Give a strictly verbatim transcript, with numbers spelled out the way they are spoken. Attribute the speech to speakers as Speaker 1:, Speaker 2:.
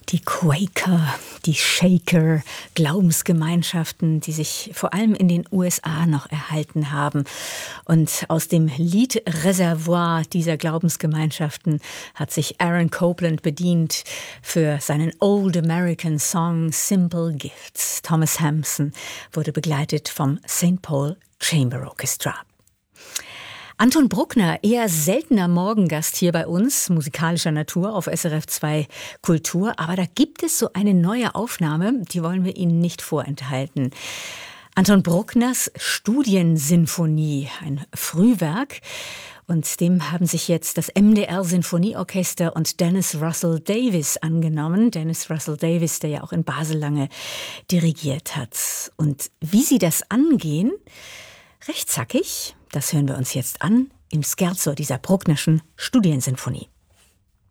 Speaker 1: Die Quaker, die Shaker, Glaubensgemeinschaften, die sich vor allem in den U S A noch erhalten haben. Und aus dem Liedreservoir dieser Glaubensgemeinschaften hat sich Aaron Copland bedient für seinen Old American Song Simple Gifts. Thomas Hampson wurde begleitet vom Saint Paul Chamber Orchestra. Anton Bruckner, eher seltener Morgengast hier bei uns, musikalischer Natur auf S R F zwei Kultur. Aber da gibt es so eine neue Aufnahme, die wollen wir Ihnen nicht vorenthalten. Anton Bruckners Studiensinfonie, ein Frühwerk. Und dem haben sich jetzt das M D R-Sinfonieorchester und Dennis Russell Davies angenommen. Dennis Russell Davies, der ja auch in Basel lange dirigiert hat. Und wie sie das angehen, recht zackig, das hören wir uns jetzt an im Scherzo dieser Brucknerschen Studiensinfonie.